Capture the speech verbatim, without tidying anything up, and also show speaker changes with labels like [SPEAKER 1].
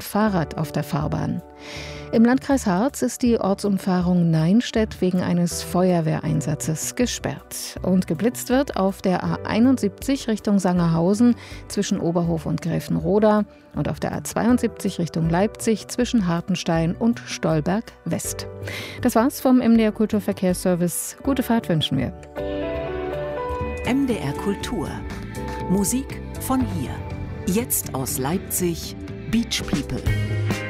[SPEAKER 1] Fahrrad auf der Fahrbahn. Im Landkreis Harz ist die Ortsumfahrung Neinstedt wegen eines Feuerwehreinsatzes gesperrt. Und geblitzt wird auf der A einundsiebzig Richtung Sangerhausen zwischen Oberhof und Gräfenroda und auf der A zweiundsiebzig Richtung Leipzig zwischen Hartenstein und Stolberg West. Das war's vom M D R Kulturverkehrsservice. Gute Fahrt wünschen wir.
[SPEAKER 2] M D R Kultur. Musik von hier. Jetzt aus Leipzig, Beach People.